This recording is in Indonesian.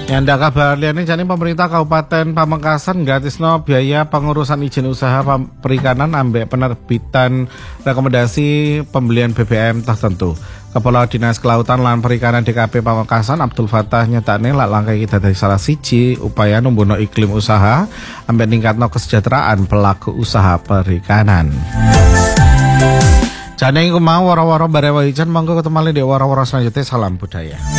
Yang ada kabar liane jane pemerintah Kabupaten Pamekasan nggratisno biaya pengurusan izin usaha perikanan ambek penerbitan rekomendasi pembelian BBM tertentu. Kepala Dinas Kelautan lan Perikanan DKP Pamekasan Abdul Fattah nyatane lak langkah iki dadi salah siji upaya numbuhno iklim usaha ambek ningkatno kesejahteraan pelaku usaha perikanan. Jane iku mau waro-waro bare wajan monggo ketemu di waro-waro selanjutnya. Salam budaya.